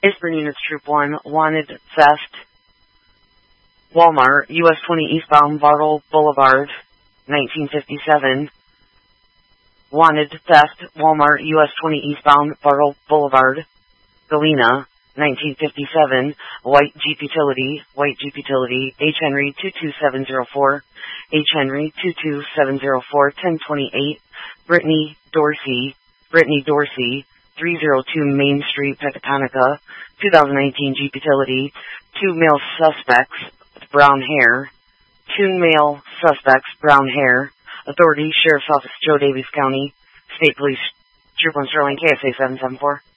Airborne Units Troop 1, wanted theft, Walmart, US 20 eastbound Bartle Boulevard, 1957. Wanted theft, Walmart, US 20 eastbound Bartle Boulevard, Galena, 1957. White Jeep Utility, H. Henry 22704, H. Henry 22704, 1028. Brittany Dorsey, 302 Main Street, Pecatonica, 2019 Jeep Utility. 2 male suspects with brown hair. 2 male suspects, brown hair. Authority, Sheriff's Office, Joe Davies County. State Police, Troop 1 Sterling, KSA 774.